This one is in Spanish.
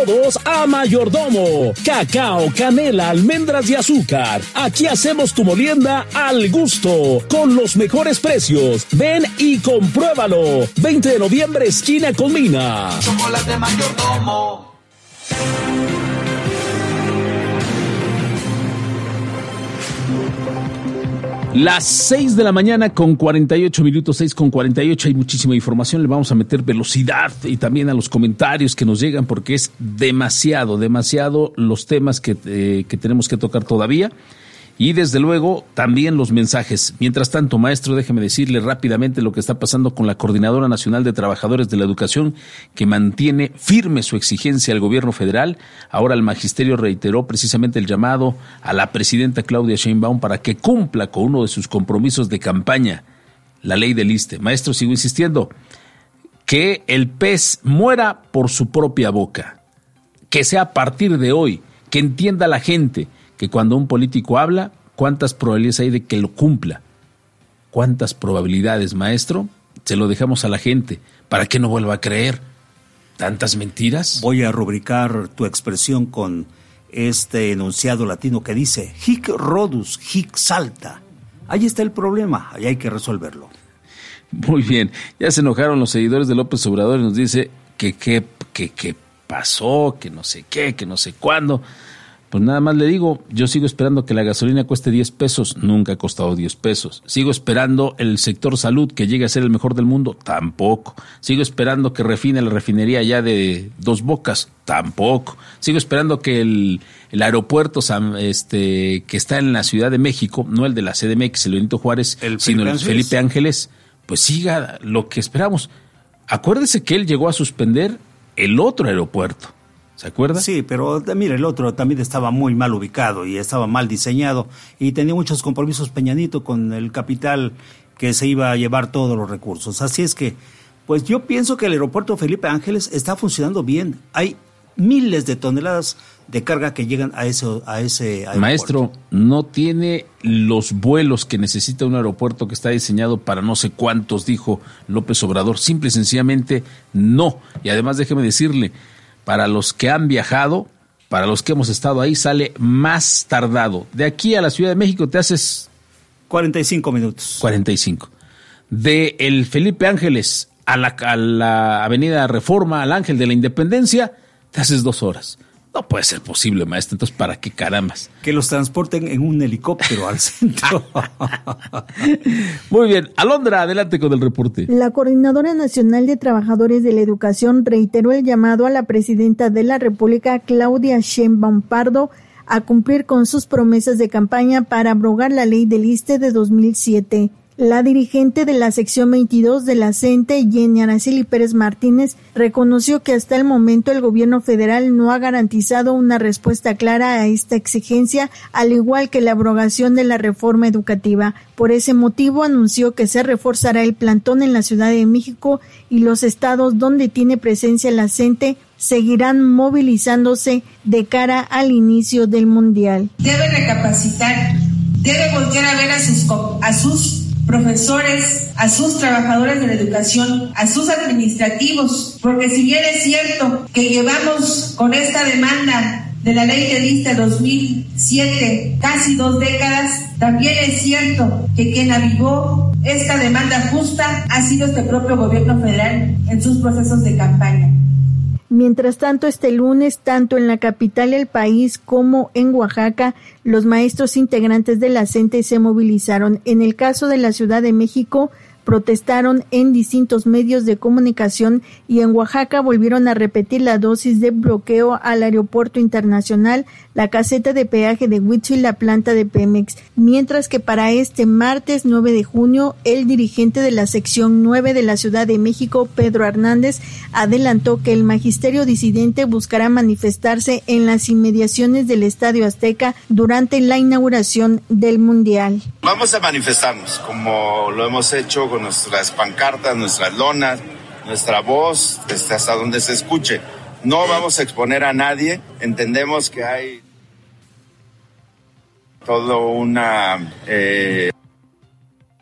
todos a Mayordomo. Cacao, canela, almendras y azúcar. Aquí hacemos tu molienda al gusto, con los mejores precios. Ven y compruébalo. 20 de noviembre, esquina Colmina. Chocolate Mayordomo. Las 6 de la mañana con 48 minutos, 6 con 48, hay muchísima información, le vamos a meter velocidad y también a los comentarios que nos llegan porque es demasiado los temas que tenemos que tocar todavía y desde luego también los mensajes. Mientras tanto, maestro, déjeme decirle rápidamente lo que está pasando con la Coordinadora Nacional de Trabajadores de la Educación, que mantiene firme su exigencia al gobierno federal. Ahora el magisterio reiteró precisamente el llamado a la presidenta Claudia Sheinbaum para que cumpla con uno de sus compromisos de campaña, la ley del ISSSTE. Maestro, sigo insistiendo, que el pez muera por su propia boca, que sea a partir de hoy, que entienda la gente que cuando un político habla, ¿cuántas probabilidades hay de que lo cumpla? ¿Cuántas probabilidades, maestro? Se lo dejamos a la gente para que no vuelva a creer tantas mentiras. Voy a rubricar tu expresión con este enunciado latino que dice hic rodus, hic salta. Ahí está el problema, ahí hay que resolverlo. Muy bien, ya se enojaron los seguidores de López Obrador y nos dice que pasó, que no sé qué, que no sé cuándo. Pues nada más le digo, yo sigo esperando que la gasolina cueste 10 pesos, nunca ha costado 10 pesos. Sigo esperando el sector salud que llegue a ser el mejor del mundo, tampoco. Sigo esperando que refine la refinería ya de Dos Bocas, tampoco. Sigo esperando que el aeropuerto que está en la Ciudad de México, no el de la CDMX, el Benito Juárez, sino el Felipe Ángeles, pues siga lo que esperamos. Acuérdese que él llegó a suspender el otro aeropuerto. ¿Se acuerda? Sí, pero mira, el otro también estaba muy mal ubicado y estaba mal diseñado y tenía muchos compromisos Peña Nieto con el capital que se iba a llevar todos los recursos. Así es que, pues yo pienso que el aeropuerto Felipe Ángeles está funcionando bien. Hay miles de toneladas de carga que llegan a ese aeropuerto. Maestro, no tiene los vuelos que necesita un aeropuerto que está diseñado para no sé cuántos, dijo López Obrador. Simple y sencillamente no. Y además déjeme decirle, para los que han viajado, para los que hemos estado ahí, sale más tardado. De aquí a la Ciudad de México te haces 45 minutos. 45. De el Felipe Ángeles a la Avenida Reforma, al Ángel de la Independencia, te haces 2 horas. No puede ser posible, maestro. Entonces, ¿para qué carambas? Que los transporten en un helicóptero al centro. Muy bien. Alondra, adelante con el reporte. La Coordinadora Nacional de Trabajadores de la Educación reiteró el llamado a la presidenta de la República, Claudia Sheinbaum Pardo, a cumplir con sus promesas de campaña para abrogar la ley del ISSSTE de 2007. La dirigente de la sección 22 de la CENTE, Jenny Araceli Pérez Martínez, reconoció que hasta el momento el gobierno federal no ha garantizado una respuesta clara a esta exigencia, al igual que la abrogación de la reforma educativa. Por ese motivo anunció que se reforzará el plantón en la Ciudad de México y los estados donde tiene presencia la CENTE seguirán movilizándose de cara al inicio del Mundial. Debe recapacitar, debe voltear a ver a sus profesores, a sus trabajadores de la educación, a sus administrativos, porque si bien es cierto que llevamos con esta demanda de la ley del ISSSTE 2007 casi 2 décadas, también es cierto que quien avivó esta demanda justa ha sido este propio gobierno federal en sus procesos de campaña. Mientras tanto, este lunes, tanto en la capital del país como en Oaxaca, los maestros integrantes de la CENTE se movilizaron. En el caso de la Ciudad de México, protestaron en distintos medios de comunicación y en Oaxaca volvieron a repetir la dosis de bloqueo al aeropuerto internacional, la caseta de peaje de Huitzo y la planta de Pemex, mientras que para este martes 9 de junio, el dirigente de la sección 9 de la Ciudad de México, Pedro Hernández, adelantó que el magisterio disidente buscará manifestarse en las inmediaciones del Estadio Azteca durante la inauguración del Mundial. Vamos a manifestarnos, como lo hemos hecho con nuestras pancartas, nuestras lonas, nuestra voz, hasta donde se escuche. No vamos a exponer a nadie, entendemos que hay todo una